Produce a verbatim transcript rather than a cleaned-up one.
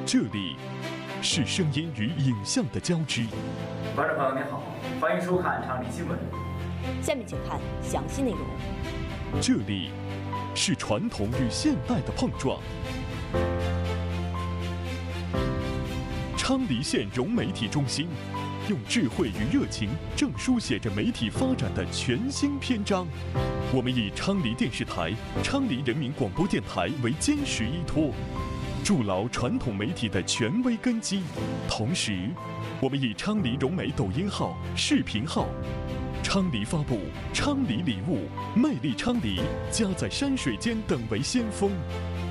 这里是声音与影像的交织。 观众朋友您好，欢迎收看昌黎新闻。 下面请看详细内容。 这里是传统与现代的碰撞。昌黎县融媒体中心用智慧与热情，正书写着媒体发展的全新篇章。我们以昌黎电视台、昌黎人民广播电台为坚实依托，筑牢传统媒体的权威根基。同时，我们以昌黎融媒抖音号、视频号、昌黎发布、昌黎礼物、魅力昌黎、家在山水间等为先锋。